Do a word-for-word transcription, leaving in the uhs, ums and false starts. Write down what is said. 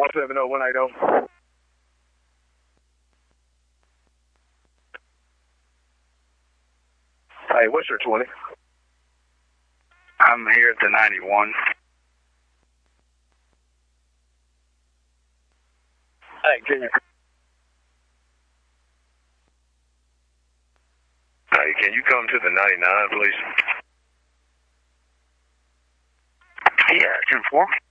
one seven zero one eight zero. Hey, what's your twenty? I'm here at the ninety-one. Hey, can you? Hey, can you come to the ninety-nine, please? Yeah, ten four.